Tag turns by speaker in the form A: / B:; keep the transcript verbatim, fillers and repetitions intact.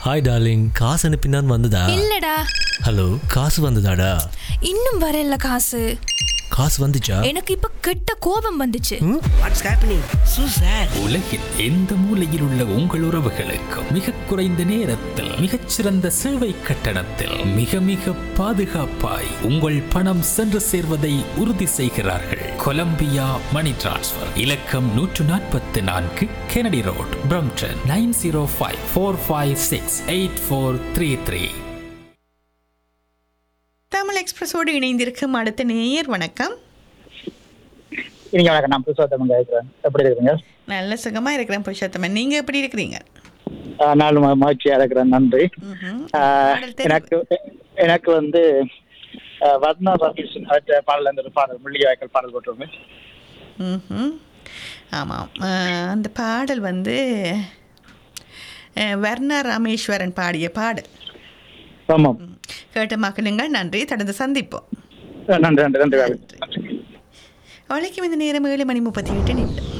A: Hi darling, காசு அனுப்பினான் வந்ததா?
B: இல்லடா.
A: ஹலோ, காசு வந்ததாடா?
B: இன்னும் வரல காசு.
A: காசு வந்துச்சா?
B: எனக்கு இப்ப கெட்ட கோபம் வந்துச்சு.
C: What's happening so sir.
D: உலகின் எந்த மூலையில் உள்ள உங்கள் உறவுகளுக்கு மிக குறைந்த நேரத்தில் மிகச்சிறந்த சேவை கட்டணத்தில் மிக மிக பாதுகாப்பாய் உங்கள் பணம் சென்று சேர்வதை உறுதி செய்கிறார்கள். கொலம்பியா மணி டிரான்ஸ்ஃபர். இலக்கம் நூற்று நாற்பத்தி நான்கு Kennedy road, Brampton. Nine zero five four five six eight four three three.
E: Tamil எக்ஸ்பிரஸோடு இணைந்திருக்கும் அடுத்த நேயர். வணக்கம்.
F: நீங்க வணக்கம், நான் புருஷோத்தமன் கேட்கிறேன். எப்படி இருக்கீங்க?
E: நல்ல சுகமா இருக்கிறேன் புருஷோத்தமன், நீங்க எப்படி இருக்கிறீங்க?
F: நாலு மகிழ்ச்சியா இருக்கிறேன், நன்றி. எனக்கு எனக்கு வந்து வர்ணா ரமேஷன் பாடல இருந்து ஒரு பாடல், முள்ளிவாய்க்கால் பாடல் போட்டுருங்க.
E: ம், ஆமாம். அந்த பாடல் வந்து வர்ணா ராமேஸ்வரன் பாடிய பாடல்.
F: ஆமாம்,
E: கேட்ட மக்களுங்கள். நன்றி, தொடர்ந்து சந்திப்போம்.
F: நன்றி நன்றி நன்றி.
E: வழக்கம் இந்த நேரம் ஏழு மணி முப்பத்தி எட்டு நிமிடம்.